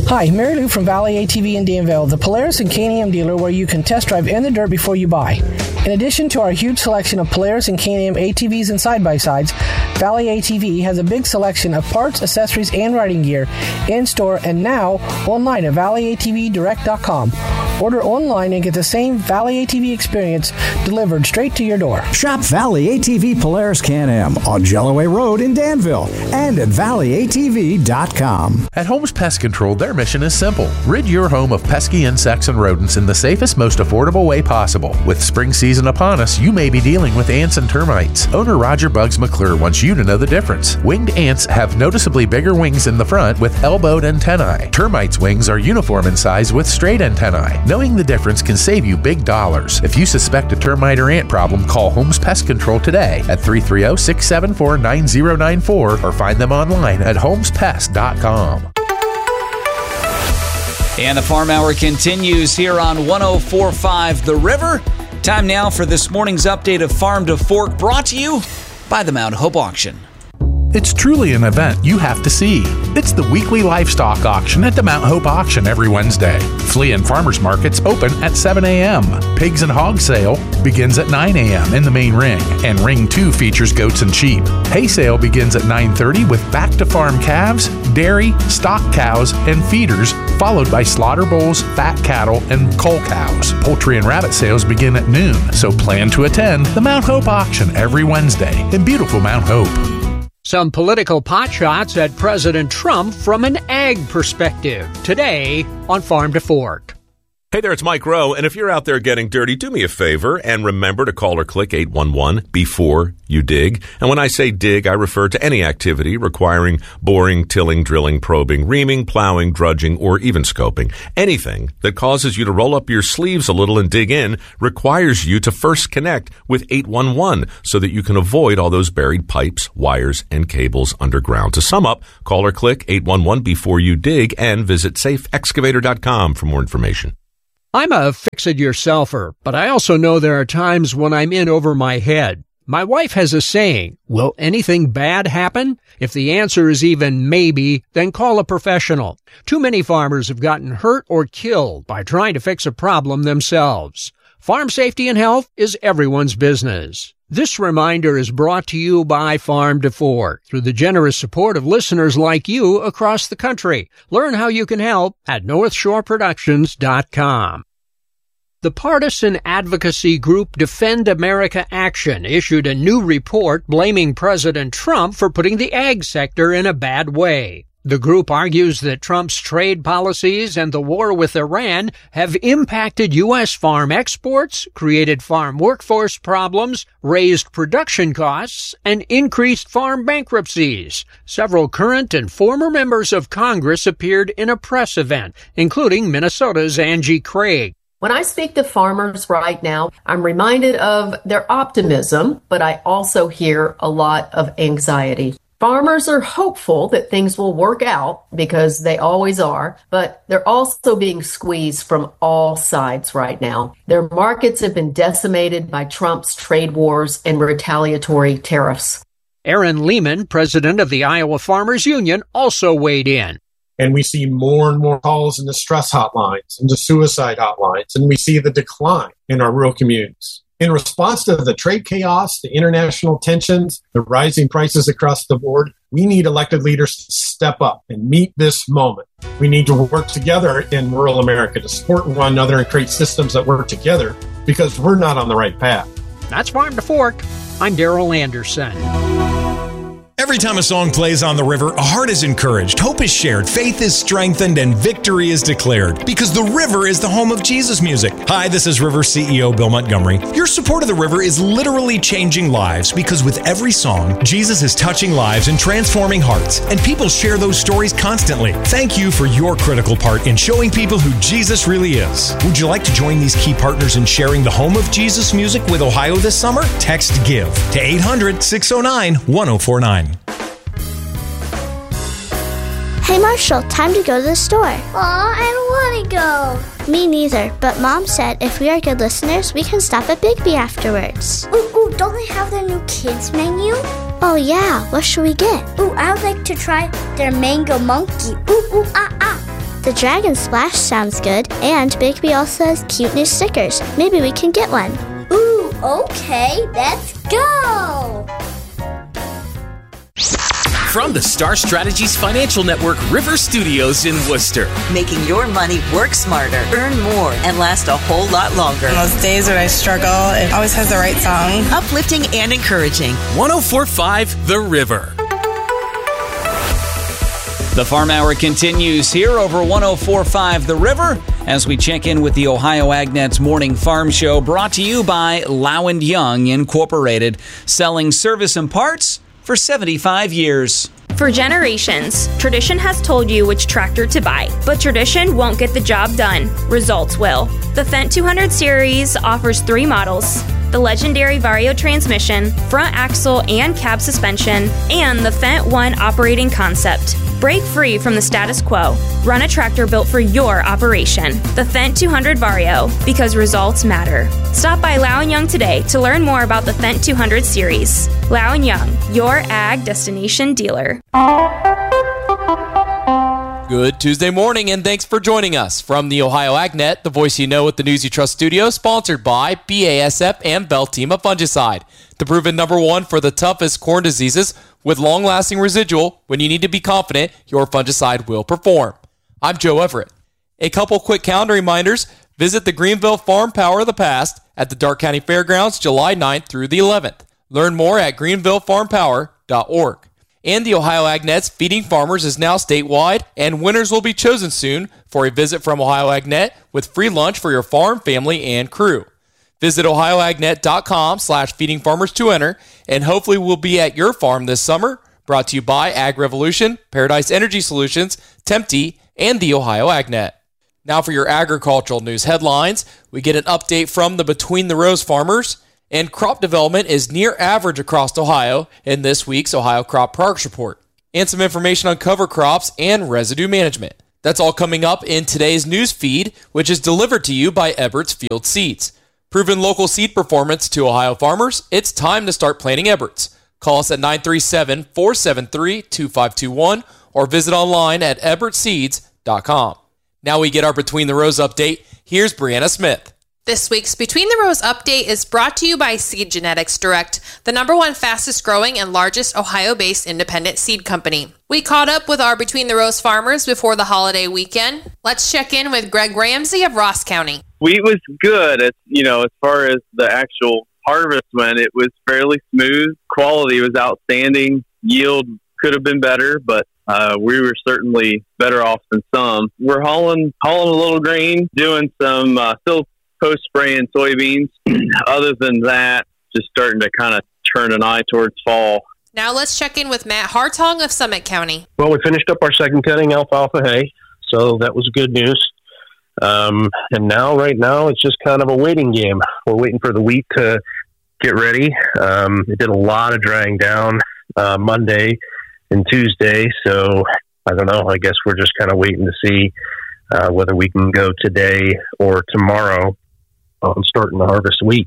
Hi, Mary Lou from Valley ATV in Danville, the Polaris and Can-Am dealer where you can test drive in the dirt before you buy. In addition to our huge selection of Polaris and Can-Am ATVs and side-by-sides, Valley ATV has a big selection of parts, accessories, and riding gear in-store and now online at valleyATVdirect.com. Order online and get the same Valley ATV experience delivered straight to your door. Shop Valley ATV Polaris Can-Am on Jelloway Road in Danville and at valleyatv.com. At Holmes Pest Control, their mission is simple. Rid your home of pesky insects and rodents in the safest, most affordable way possible. With spring season upon us, you may be dealing with ants and termites. Owner Roger Bugs McClure wants you to know the difference. Winged ants have noticeably bigger wings in the front with elbowed antennae. Termites' wings are uniform in size with straight antennae. Knowing the difference can save you big dollars. If you suspect a termite or ant problem, call Holmes Pest Control today at 330-674-9094 or find them online at homespest.com. And the Farm Hour continues here on 104.5 The River. Time now for this morning's update of Farm to Fork, brought to you by the Mount Hope Auction. It's truly an event you have to see. It's the weekly livestock auction at the Mount Hope Auction every Wednesday. Flea and farmers markets open at 7 a.m. Pigs and hog sale begins at 9 a.m. in the main ring, and Ring 2 features goats and sheep. Hay sale begins at 9:30 with back-to-farm calves, dairy, stock cows, and feeders, followed by slaughter bulls, fat cattle, and cull cows. Poultry and rabbit sales begin at noon, so plan to attend the Mount Hope Auction every Wednesday in beautiful Mount Hope. Some political potshots at President Trump from an ag perspective. Today on Farm to Fork. Hey there, it's Mike Rowe, and if you're out there getting dirty, do me a favor and remember to call or click 811 before you dig. And when I say dig, I refer to any activity requiring boring, tilling, drilling, probing, reaming, plowing, drudging, or even scoping. Anything that causes you to roll up your sleeves a little and dig in requires you to first connect with 811 so that you can avoid all those buried pipes, wires, and cables underground. To sum up, call or click 811 before you dig and visit safeexcavator.com for more information. I'm a fix-it-yourselfer, but I also know there are times when I'm in over my head. My wife has a saying, will anything bad happen? If the answer is even maybe, then call a professional. Too many farmers have gotten hurt or killed by trying to fix a problem themselves. Farm safety and health is everyone's business. This reminder is brought to you by Farm to Fork through the generous support of listeners like you across the country. Learn how you can help at NorthshoreProductions.com. The partisan advocacy group Defend America Action issued a new report blaming President Trump for putting the ag sector in a bad way. The group argues that Trump's trade policies and the war with Iran have impacted U.S. farm exports, created farm workforce problems, raised production costs, and increased farm bankruptcies. Several current and former members of Congress appeared in a press event, including Minnesota's Angie Craig. When I speak to farmers right now, I'm reminded of their optimism, but I also hear a lot of anxiety. Farmers are hopeful that things will work out because they always are, but they're also being squeezed from all sides right now. Their markets have been decimated by Trump's trade wars and retaliatory tariffs. Aaron Lehman, president of the Iowa Farmers Union, also weighed in. And we see more and more calls in the stress hotlines and the suicide hotlines, and we see the decline in our rural communities. In response to the trade chaos, the international tensions, the rising prices across the board, we need elected leaders to step up and meet this moment. We need to work together in rural America to support one another and create systems that work together because we're not on the right path. That's Farm to Fork. I'm Daryl Anderson. Every time a song plays on the river, a heart is encouraged, hope is shared, faith is strengthened, and victory is declared. Because the river is the home of Jesus music. Hi, this is River CEO Bill Montgomery. Your support of the river is literally changing lives because with every song, Jesus is touching lives and transforming hearts. And people share those stories constantly. Thank you for your critical part in showing people who Jesus really is. Would you like to join these key partners in sharing the home of Jesus music with Ohio this summer? Text GIVE to 800-609-1049. Hey Marshall, time to go to the store. Aw, I don't want to go. Me neither, but Mom said if we are good listeners, we can stop at Bigby afterwards. Ooh, don't they have their new kids menu? Oh yeah, what should we get? Ooh, I would like to try their mango monkey. Ooh, ah. The Dragon Splash sounds good, and Bigby also has cute new stickers. Maybe we can get one. Ooh, okay, let's go! From the Star Strategies Financial Network River Studios in Worcester. Making your money work smarter, earn more, and last a whole lot longer. On those days when I struggle, it always has the right song. Uplifting and encouraging. 104.5 The River. The Farm Hour continues here over 104.5 The River as we check in with the Ohio AgNet's Morning Farm Show, brought to you by Low & Young Incorporated, selling service and parts for 75 years. For generations, tradition has told you which tractor to buy, but tradition won't get the job done. Results will. The Fendt 200 series offers 3 models: the legendary Vario transmission, front axle and cab suspension, and the Fendt 1 operating concept. Break free from the status quo. Run a tractor built for your operation. The Fendt 200 Vario, because results matter. Stop by Low & Young today to learn more about the Fendt 200 series. Low & Young, your ag destination dealer. Good Tuesday morning, and thanks for joining us from the Ohio AgNet, the voice you know with the News You Trust studio, sponsored by BASF and Veltima Fungicide, the proven #1 for the toughest corn diseases with long-lasting residual when you need to be confident your fungicide will perform. I'm Joe Everett. A couple quick calendar reminders. Visit the Greenville Farm Power of the Past at the Darke County Fairgrounds July 9th through the 11th. Learn more at greenvillefarmpower.org. And the Ohio AgNet's Feeding Farmers is now statewide, and winners will be chosen soon for a visit from Ohio AgNet with free lunch for your farm, family, and crew. Visit ohioagnet.com/feedingfarmers to enter, and hopefully we'll be at your farm this summer. Brought to you by Ag Revolution, Paradise Energy Solutions, Tempty, and the Ohio AgNet. Now for your agricultural news headlines, we get an update from the Between the Rows farmers, and crop development is near average across Ohio in this week's Ohio Crop Progress Report, and some information on cover crops and residue management. That's all coming up in today's news feed, which is delivered to you by Ebert's Field Seeds. Proven local seed performance to Ohio farmers, it's time to start planting Ebert's. Call us at 937-473-2521 or visit online at ebertseeds.com. Now we get our Between the Rows update. Here's Brianna Smith. This week's Between the Rows update is brought to you by Seed Genetics Direct, the #1 fastest growing and largest Ohio-based independent seed company. We caught up with our Between the Rows farmers before the holiday weekend. Let's check in with Greg Ramsey of Ross County. Wheat was good. As far as the actual harvest went, it was fairly smooth. Quality was outstanding. Yield could have been better, but we were certainly better off than some. We're hauling a little grain, doing some still post-spraying soybeans. Other than that, just starting to kind of turn an eye towards fall. Now let's check in with Matt Hartong of Summit County. Well, we finished up our second cutting alfalfa hay, so that was good news. And right now, it's just kind of a waiting game. We're waiting for the wheat to get ready. It did a lot of drying down Monday and Tuesday, so I don't know. I guess we're just kind of waiting to see whether we can go today or tomorrow on starting to harvest wheat.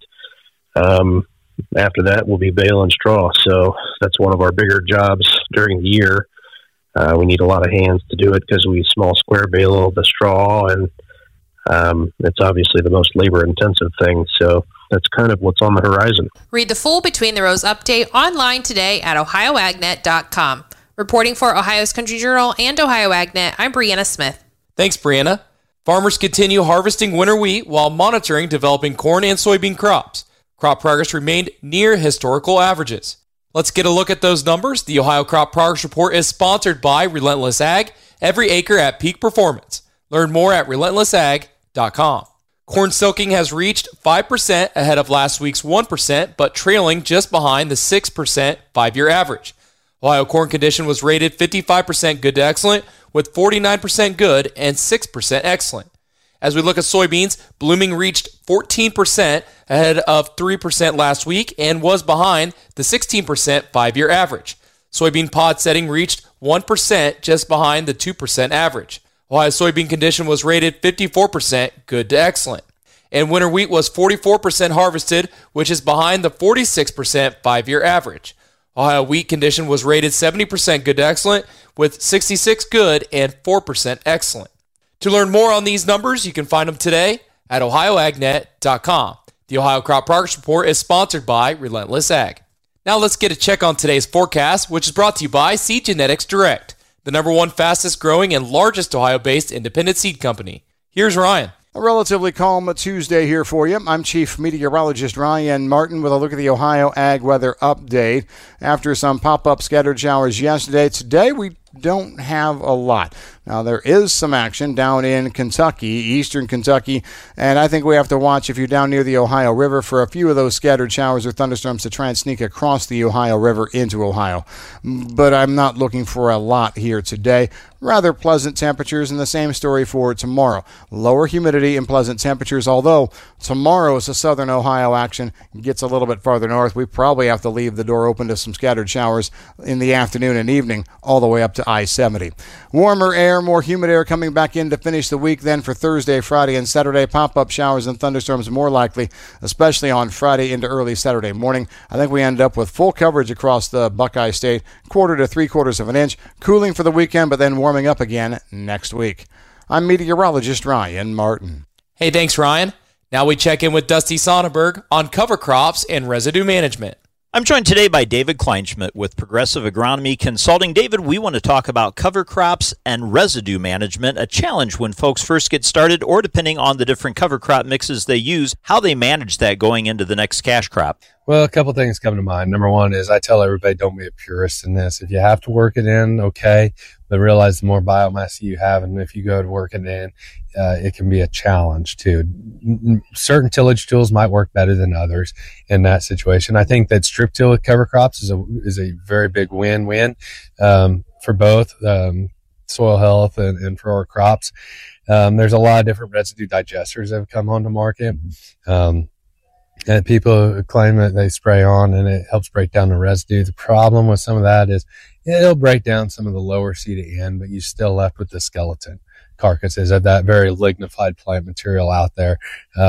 After that, we'll be baling straw, so that's one of our bigger jobs during the year. We need a lot of hands to do it because we small square bale the straw, and it's obviously the most labor-intensive thing, so that's kind of what's on the horizon. Read the full Between the Rows update online today at ohioagnet.com. Reporting for Ohio's Country Journal and Ohio AgNet, I'm Brianna Smith. Thanks, Brianna. Farmers continue harvesting winter wheat while monitoring developing corn and soybean crops. Crop progress remained near historical averages. Let's get a look at those numbers. The Ohio Crop Progress Report is sponsored by Relentless Ag, every acre at peak performance. Learn more at relentlessag.com. Corn silking has reached 5% ahead of last week's 1%, but trailing just behind the 6% 5-year average. Ohio corn condition was rated 55% good to excellent, with 49% good and 6% excellent. As we look at soybeans, blooming reached 14% ahead of 3% last week and was behind the 16% 5-year average. Soybean pod setting reached 1%, just behind the 2% average. Ohio soybean condition was rated 54% good to excellent. And winter wheat was 44% harvested, which is behind the 46% 5-year average. Ohio wheat condition was rated 70% good to excellent, with 66 good and 4% excellent. To learn more on these numbers, you can find them today at ohioagnet.com. The Ohio Crop Progress Report is sponsored by Relentless Ag. Now let's get a check on today's forecast, which is brought to you by Seed Genetics Direct, the #1 fastest growing and largest Ohio-based independent seed company. Here's Ryan. A relatively calm Tuesday here for you. I'm Chief Meteorologist Ryan Martin with a look at the Ohio Ag Weather Update. After some pop-up scattered showers yesterday, today we don't have a lot. Now, there is some action down in Kentucky, eastern Kentucky, and I think we have to watch if you're down near the Ohio River for a few of those scattered showers or thunderstorms to try and sneak across the Ohio River into Ohio. But I'm not looking for a lot here today. Rather pleasant temperatures, and the same story for tomorrow. Lower humidity and pleasant temperatures, although tomorrow's southern Ohio action gets a little bit farther north. We probably have to leave the door open to some scattered showers in the afternoon and evening all the way up to I-70. Warmer air, more humid air coming back in to finish the week. Then for Thursday, Friday, and Saturday, pop-up showers and thunderstorms more likely, especially on Friday into early Saturday morning. I think we end up with full coverage across the Buckeye State, 1/4 to 3/4 of an inch. Cooling for the weekend, but then warming up again next week. I'm meteorologist Ryan Martin. Hey, thanks, Ryan. Now we check in with Dusty Sonnenberg on cover crops and residue management. I'm joined today by David Kleinschmidt with Progressive Agronomy Consulting. David, we want to talk about cover crops and residue management, a challenge when folks first get started or depending on the different cover crop mixes they use, how they manage that going into the next cash crop. Well, a couple things come to mind. Number one is I tell everybody, don't be a purist in this. If you have to work it in, okay, but realize the more biomass you have, and if you go to work it in, it can be a challenge too. Certain tillage tools might work better than others in that situation. I think that strip till with cover crops is a very big win-win for both soil health and for our crops. There's a lot of different residue digesters that have come onto market. And people claim that they spray on and it helps break down the residue. The problem with some of that is it'll break down some of the lower C to N, but you're still left with the skeleton carcasses of that very lignified plant material out there.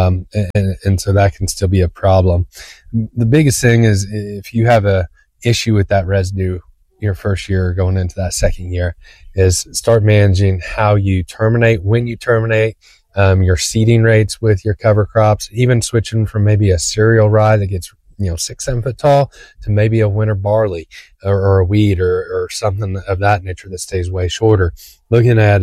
And so that can still be a problem. The biggest thing is if you have a issue with that residue your first year going into that second year, is start managing how you terminate, when you terminate, your seeding rates with your cover crops, even switching from maybe a cereal rye that gets 6-7 foot tall to maybe a winter barley or a wheat or something of that nature that stays way shorter. Looking at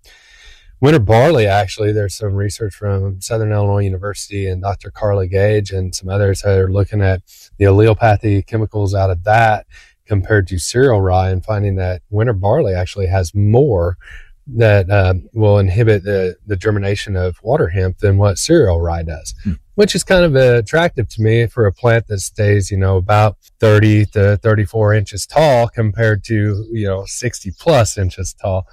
winter barley, actually, there's some research from Southern Illinois University and Dr. Carla Gage and some others that are looking at the allelopathy chemicals out of that compared to cereal rye and finding that winter barley actually has more that will inhibit the germination of water hemp than what cereal rye does, which is kind of attractive to me for a plant that stays, about 30 to 34 inches tall compared to, 60 plus inches tall.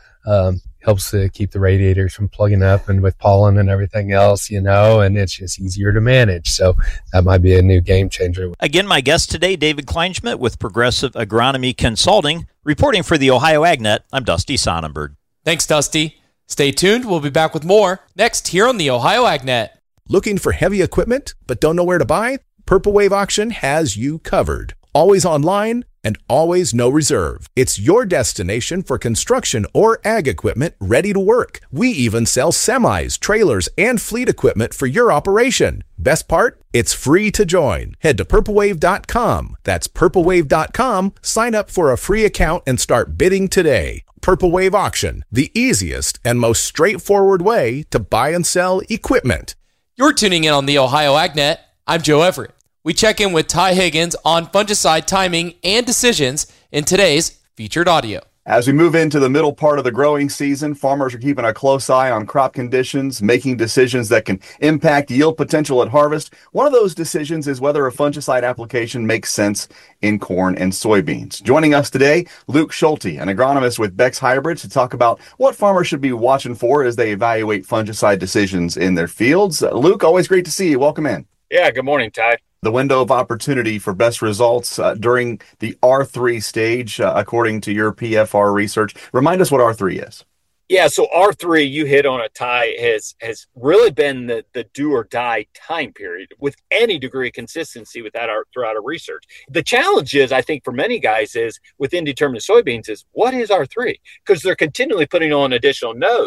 Helps to keep the radiators from plugging up and with pollen and everything else, and it's just easier to manage. So that might be a new game changer. Again, my guest today, David Kleinschmidt with Progressive Agronomy Consulting. Reporting for the Ohio AgNet, I'm Dusty Sonnenberg. Thanks, Dusty. Stay tuned. We'll be back with more next here on the Ohio AgNet. Looking for heavy equipment but don't know where to buy? Purple Wave Auction has you covered. Always online and always no reserve. It's your destination for construction or ag equipment ready to work. We even sell semis, trailers, and fleet equipment for your operation. Best part? It's free to join. Head to purplewave.com. That's purplewave.com. Sign up for a free account and start bidding today. Purple Wave Auction, the easiest and most straightforward way to buy and sell equipment. You're tuning in on the Ohio AgNet. I'm Joe Everett. We check in with Ty Higgins on fungicide timing and decisions in today's featured audio. As we move into the middle part of the growing season, farmers are keeping a close eye on crop conditions, making decisions that can impact yield potential at harvest. One of those decisions is whether a fungicide application makes sense in corn and soybeans. Joining us today, Luke Schulte, an agronomist with Beck's Hybrids, to talk about what farmers should be watching for as they evaluate fungicide decisions in their fields. Luke, always great to see you. Welcome in. Yeah, good morning, Ty. The window of opportunity for best results during the R3 stage, according to your PFR research. Remind us what R3 is. Yeah, so R3, you hit on it, Ty, has really been the do or die time period with any degree of consistency with that throughout our research. The challenge is, I think, for many guys is with indeterminate soybeans is what is R3? Because they're continually putting on additional nodes.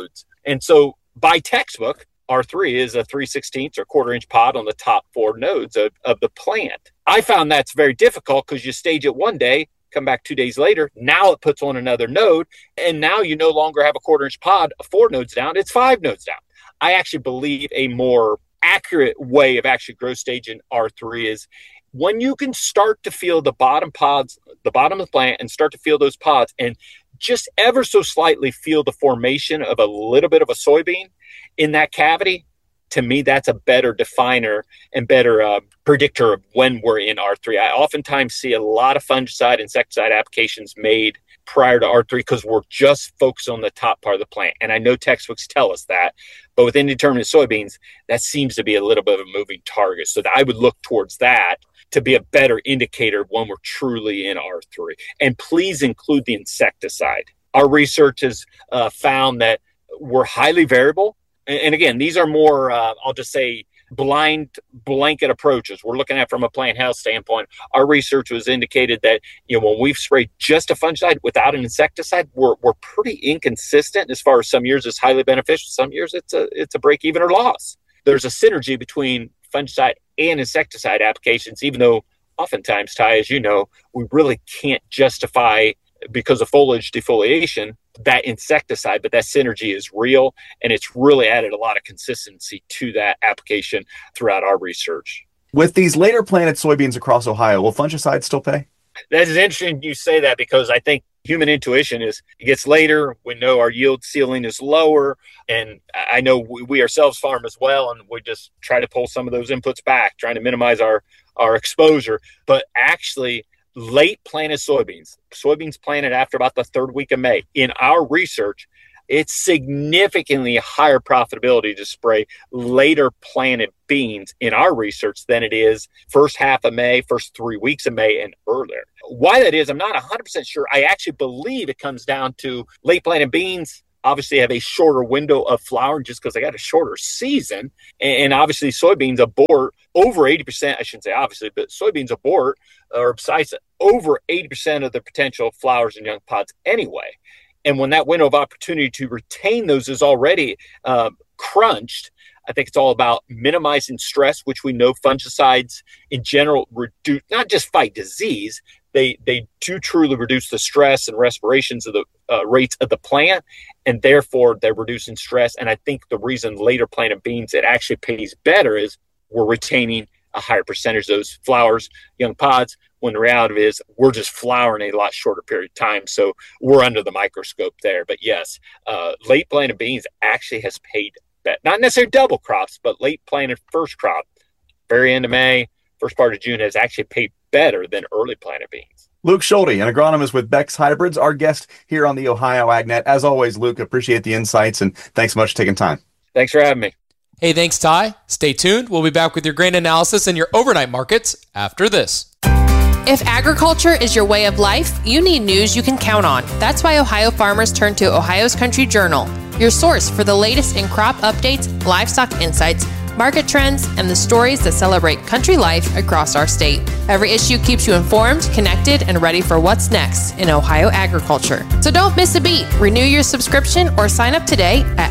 And so by textbook, R3 is a 3/16 or quarter-inch pod on the top 4 nodes of the plant. I found that's very difficult because you stage it one day, come back 2 days later, now it puts on another node, and now you no longer have a quarter-inch pod 4 nodes down, it's 5 nodes down. I actually believe a more accurate way of actually growth staging R3 is when you can start to feel the bottom pods, the bottom of the plant, and start to feel those pods and just ever so slightly feel the formation of a little bit of a soybean in that cavity. To me, that's a better definer and better predictor of when we're in R3. I oftentimes see a lot of fungicide, insecticide applications made prior to R3 because we're just focused on the top part of the plant. And I know textbooks tell us that, but with indeterminate soybeans, that seems to be a little bit of a moving target. So I would look towards that to be a better indicator of when we're truly in R3. And please include the insecticide. Our research has found that we're highly variable. And again, these are more, I'll just say, blind blanket approaches. We're looking at from a plant health standpoint. Our research was indicated that, when we've sprayed just a fungicide without an insecticide, we're pretty inconsistent. As far as some years it's highly beneficial, some years it's a break even or loss. There's a synergy between fungicide and insecticide applications, even though oftentimes, Ty, as you know, we really can't justify, because of foliage defoliation, that insecticide, but that synergy is real, and it's really added a lot of consistency to that application throughout our research. With these later planted soybeans across Ohio, will fungicides still pay? That is interesting you say that, because I think human intuition is it gets later. We know our yield ceiling is lower, and I know we ourselves farm as well, and we just try to pull some of those inputs back, trying to minimize our exposure. But actually, late planted soybeans planted after about the 3rd week of May, in our research, it's significantly higher profitability to spray later planted beans in our research than it is first half of May, first 3 weeks of May, and earlier. Why that is, I'm not 100% sure. I actually believe it comes down to late planted beans obviously have a shorter window of flowering just because they got a shorter season. And obviously soybeans abort over 80%, I shouldn't say obviously, but soybeans abort or besides over 80% of the potential flowers and young pods anyway. And when that window of opportunity to retain those is already crunched, I think it's all about minimizing stress, which we know fungicides in general reduce, not just fight disease, they do truly reduce the stress and respirations of the rates of the plant, and therefore they're reducing stress. And I think the reason later planted beans it actually pays better is we're retaining a higher percentage of those flowers, young pods, when the reality is we're just flowering a lot shorter period of time. So we're under the microscope there. But yes, late planted beans actually has paid better. Not necessarily double crops, but late planted first crop, very end of May, first part of June has actually paid better than early planted beans. Luke Schulte, an agronomist with Beck's Hybrids, our guest here on the Ohio AgNet. As always, Luke, appreciate the insights, and thanks so much for taking time. Thanks for having me. Hey, thanks, Ty. Stay tuned. We'll be back with your grain analysis and your overnight markets after this. If agriculture is your way of life, you need news you can count on. That's why Ohio farmers turn to Ohio's Country Journal, your source for the latest in crop updates, livestock insights, market trends, and the stories that celebrate country life across our state. Every issue keeps you informed, connected, and ready for what's next in Ohio agriculture. So don't miss a beat. Renew your subscription or sign up today at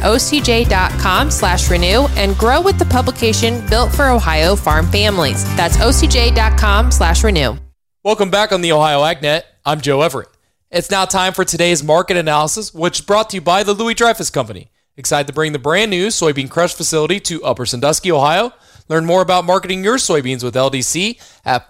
ocj.com/renew and grow with the publication built for Ohio farm families. That's ocj.com/renew. Welcome back on the Ohio AgNet. I'm Joe Everett. It's now time for today's market analysis, which is brought to you by the Louis Dreyfus Company. Excited to bring the brand new soybean crush facility to Upper Sandusky, Ohio. Learn more about marketing your soybeans with LDC at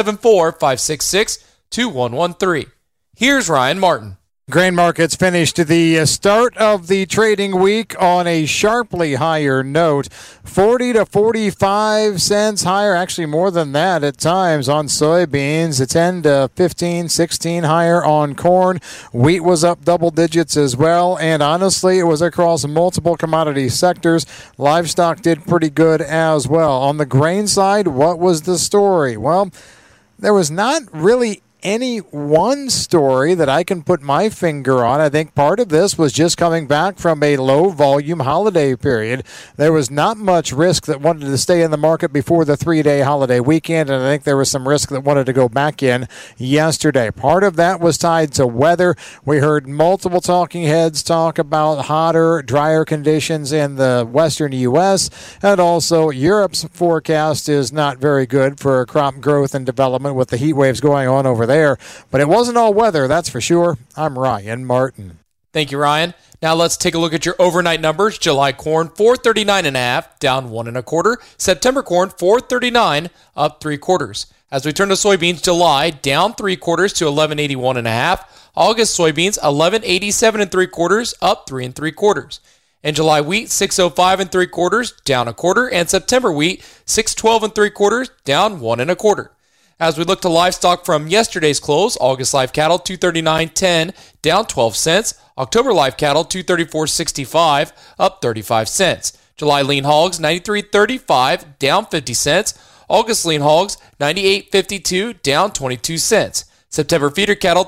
574-566-2113. Here's Ryan Martin. Grain markets finished the start of the trading week on a sharply higher note, 40 to 45 cents higher, actually more than that at times on soybeans, 10 to 15, 16 higher on corn. Wheat was up double digits as well, and honestly, it was across multiple commodity sectors. Livestock did pretty good as well. On the grain side, what was the story? Well, there was not really any one story that I can put my finger on. I think part of this was just coming back from a low-volume holiday period. There was not much risk that wanted to stay in the market before the 3-day holiday weekend, and I think there was some risk that wanted to go back in yesterday. Part of that was tied to weather. We heard multiple talking heads talk about hotter, drier conditions in the western U.S., and also Europe's forecast is not very good for crop growth and development with the heat waves going on over there. But it wasn't all weather, that's for sure. I'm Ryan Martin. Thank you, Ryan. Now let's take a look at your overnight numbers. July corn, 439.5, down 1 1/4. September corn, 439, up 3/4. As we turn to soybeans, July down 3/4 to 1181.5. August soybeans, 1187 3/4, up 3 3/4. In July wheat, 605 3/4, down 1/4, and September wheat, 612 3/4, down 1 1/4. As we look to livestock from yesterday's close, August live cattle 239.10, down 12 cents. October live cattle 234.65, up 35 cents. July lean hogs 93.35, down 50 cents. August lean hogs 98.52, down 22 cents. September feeder cattle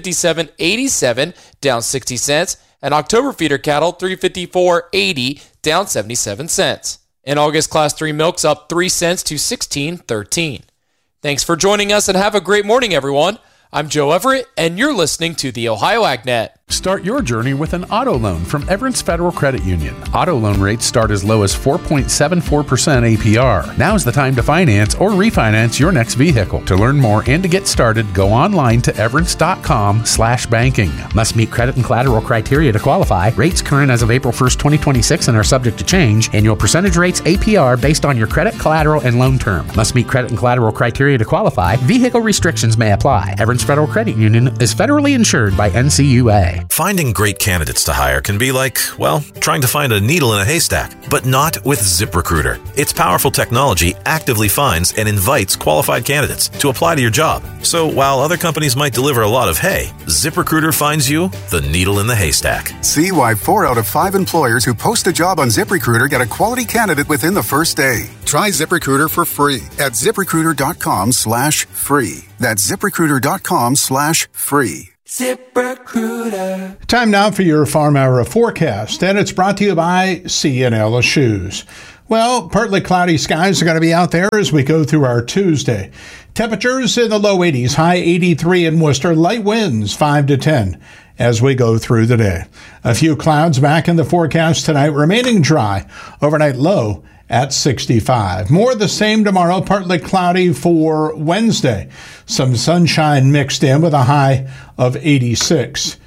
357.87, down 60 cents. And October feeder cattle 354.80, down 77 cents. In August, Class 3 milks up 3 cents to 16.13. Thanks for joining us and have a great morning, everyone. I'm Joe Everett, and you're listening to the Ohio AgNet. Start your journey with an auto loan from Everence Federal Credit Union. Auto loan rates start as low as 4.74% APR. Now's the time to finance or refinance your next vehicle. To learn more and to get started, go online to everence.com/banking. Must meet credit and collateral criteria to qualify. Rates current as of April 1st, 2026 and are subject to change. Annual percentage rates APR based on your credit, collateral, and loan term. Must meet credit and collateral criteria to qualify. Vehicle restrictions may apply. Everence Federal Credit Union is federally insured by NCUA. Finding great candidates to hire can be like, well, trying to find a needle in a haystack, but not with ZipRecruiter. Its powerful technology actively finds and invites qualified candidates to apply to your job. So while other companies might deliver a lot of hay, ZipRecruiter finds you the needle in the haystack. See why 4 out of 5 employers who post a job on ZipRecruiter get a quality candidate within the first day. Try ZipRecruiter for free at ZipRecruiter.com/free. That's ZipRecruiter.com/free. ZipRecruiter. Time now for your Farm Hour forecast, and it's brought to you by C&L Shoes. Well, partly cloudy skies are going to be out there as we go through our Tuesday. Temperatures in the low 80s, high 83 in Worcester, light winds 5 to 10 as we go through the day. A few clouds back in the forecast tonight, remaining dry, overnight low at 65. More of the same tomorrow, partly cloudy for Wednesday. Some sunshine mixed in with a high of 86.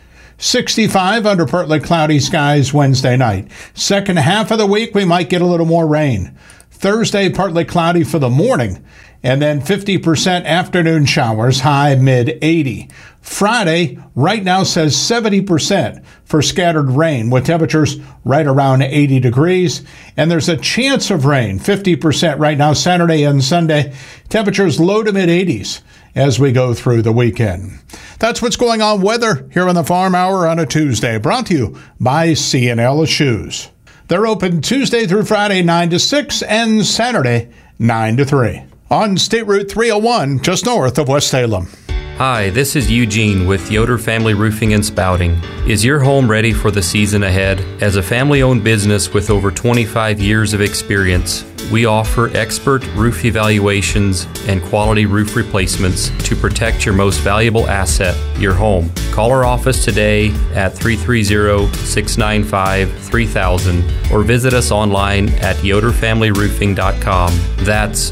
65 under partly cloudy skies Wednesday night. Second half of the week, we might get a little more rain. Thursday, partly cloudy for the morning, and then 50% afternoon showers, high mid-80. Friday, right now says 70% for scattered rain with temperatures right around 80 degrees. And there's a chance of rain, 50% right now, Saturday and Sunday. Temperatures low to mid-80s as we go through the weekend. That's what's going on weather here on the Farm Hour on a Tuesday, brought to you by C&L Shoes. They're open Tuesday through Friday, 9 to 6, and Saturday, 9 to 3. On State Route 301, just north of West Salem. Hi, this is Eugene with Yoder Family Roofing and Spouting. Is your home ready for the season ahead? As a family-owned business with over 25 years of experience, we offer expert roof evaluations and quality roof replacements to protect your most valuable asset, your home. Call our office today at 330-695-3000 or visit us online at yoderfamilyroofing.com. That's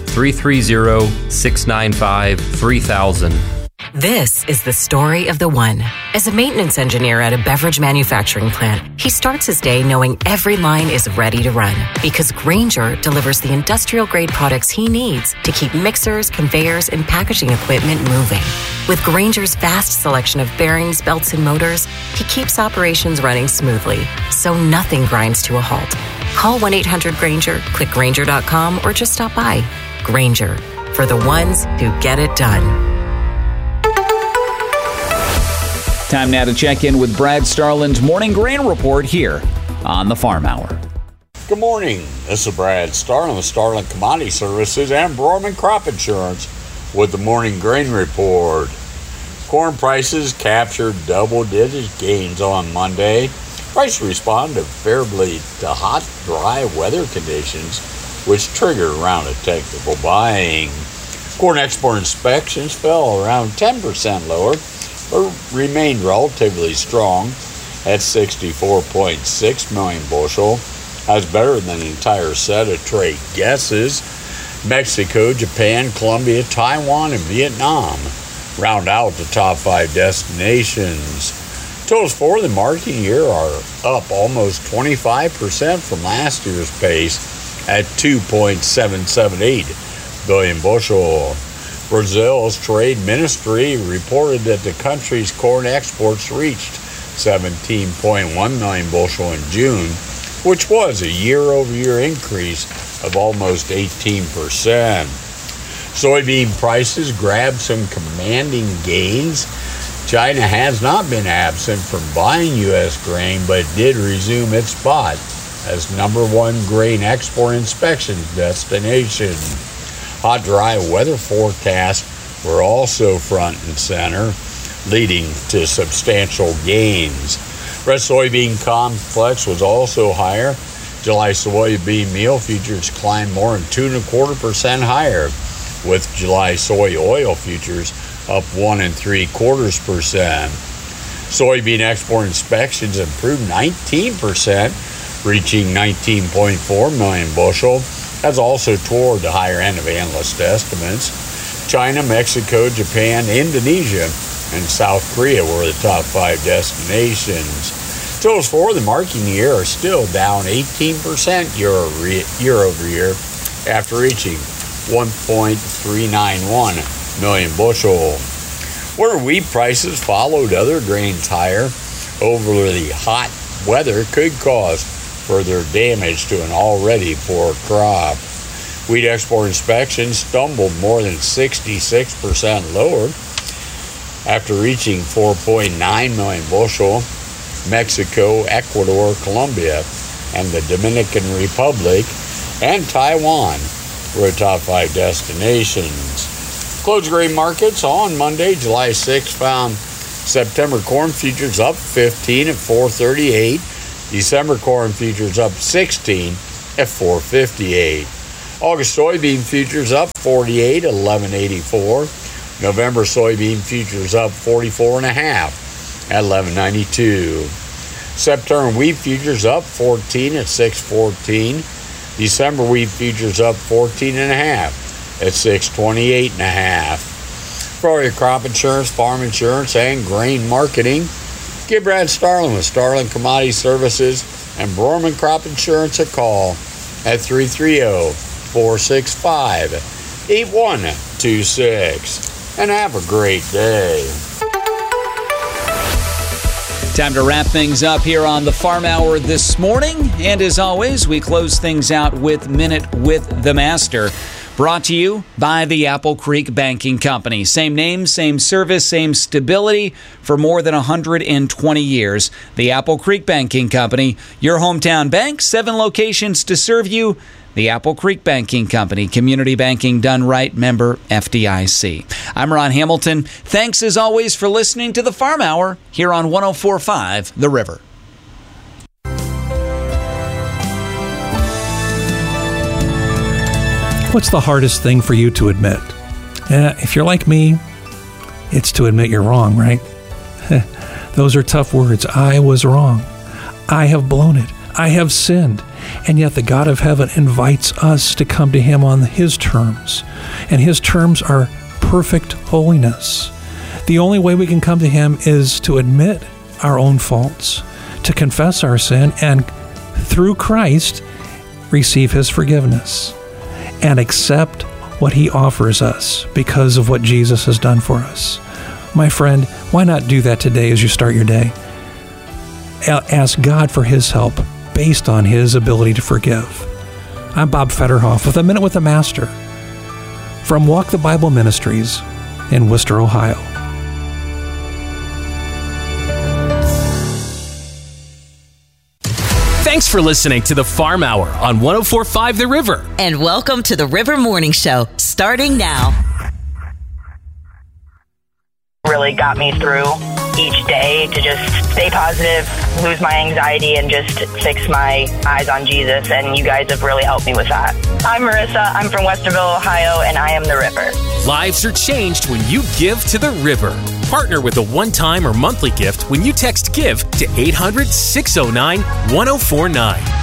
330-695-3000. This is the story of the one. As a maintenance engineer at a beverage manufacturing plant, he starts his day knowing every line is ready to run because Grainger delivers the industrial-grade products he needs to keep mixers, conveyors, and packaging equipment moving. With Grainger's vast selection of bearings, belts, and motors, he keeps operations running smoothly, so nothing grinds to a halt. Call 1-800-GRAINGER, click Grainger.com, or just stop by. Grainger, for the ones who get it done. Time now to check in with Brad Starland's Morning Grain Report here on the Farm Hour. Good morning. This is Brad Starland with Starland Commodity Services and Broerman Crop Insurance with the Morning Grain Report. Corn prices captured double-digit gains on Monday. Prices responded favorably to hot, dry weather conditions, which triggered a round of technical buying. Corn export inspections fell around 10% lower, but remained relatively strong at 64.6 million bushel. That's better than an entire set of trade guesses. Mexico, Japan, Colombia, Taiwan, and Vietnam round out the top 5 destinations. Totals for the marketing year are up almost 25% from last year's pace at 2.778 billion bushel. Brazil's trade ministry reported that the country's corn exports reached 17.1 million bushel in June, which was a year-over-year increase of almost 18%. Soybean prices grabbed some commanding gains. China has not been absent from buying U.S. grain, but did resume its spot as number 1 grain export inspection destination. Hot, dry weather forecasts were also front and center, leading to substantial gains. Red soybean complex was also higher. July soybean meal futures climbed more than 2.25% higher, with July soy oil futures up 1.75%. Soybean export inspections improved 19%, reaching 19.4 million bushel. That's also toward the higher end of analyst estimates. China, Mexico, Japan, Indonesia, and South Korea were the top 5 destinations. Totals for the marketing year are still down 18% year over year after reaching 1.391 million bushel. Winter wheat prices followed other grains higher. Overly hot weather could cause further damage to an already poor crop. Wheat export inspections stumbled more than 66% lower after reaching 4.9 million bushel. Mexico, Ecuador, Colombia, and the Dominican Republic and Taiwan were the top 5 destinations. Closed grain markets on Monday, July 6, found September corn futures up 15 at 438. December corn futures up 16 at 458. August soybean futures up 48 at 1184. November soybean futures up 44.5 at 1192. September wheat futures up 14 at 614. December wheat futures up 14.5 at 628.5. For your crop insurance, farm insurance, and grain marketing, give Brad Starling with Starling Commodity Services and Borman Crop Insurance a call at 330-465-8126. And have a great day. Time to wrap things up here on the Farm Hour this morning. And as always, we close things out with Minute with the Master. Brought to you by the Apple Creek Banking Company. Same name, same service, same stability for more than 120 years. The Apple Creek Banking Company, your hometown bank, 7 locations to serve you. The Apple Creek Banking Company, community banking done right, member FDIC. I'm Ron Hamilton. Thanks as always for listening to the Farm Hour here on 104.5 The River. What's the hardest thing for you to admit? If you're like me, it's to admit you're wrong, right? Those are tough words. I was wrong. I have blown it. I have sinned. And yet the God of heaven invites us to come to him on his terms. And his terms are perfect holiness. The only way we can come to him is to admit our own faults, to confess our sin, and through Christ, receive his forgiveness and accept what he offers us because of what Jesus has done for us. My friend, why not do that today as you start your day? Ask God for his help based on his ability to forgive. I'm Bob Fetterhoff with A Minute with the Master from Walk the Bible Ministries in Worcester, Ohio. Thanks for listening to the Farm Hour on 104.5 The River. And welcome to the River Morning Show, starting now. really got me through each day to just stay positive, lose my anxiety, and just fix my eyes on Jesus. And you guys have really helped me with that. I'm Marissa. I'm from Westerville, Ohio, and I am the River. Lives are changed when you give to the River. Partner with a one-time or monthly gift when you text GIVE to 800-609-1049.